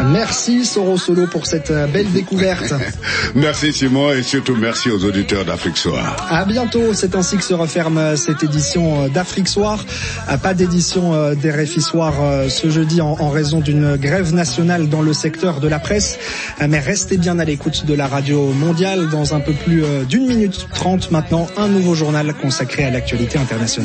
Merci Soro Solo pour cette belle découverte. Merci Simon et surtout merci aux auditeurs d'Afrique Soir. À bientôt, c'est ainsi que se referme cette édition d'Afrique Soir. Pas d'édition d'RFI Soir ce jeudi en raison d'une grève nationale dans le secteur de la presse. Mais restez bien à l'écoute de la radio mondiale. Dans un peu plus d'1 minute 30 maintenant, un nouveau journal consacré à l'actualité internationale.